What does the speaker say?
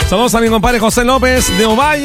Saludos a mi compadre José López de Ovalle.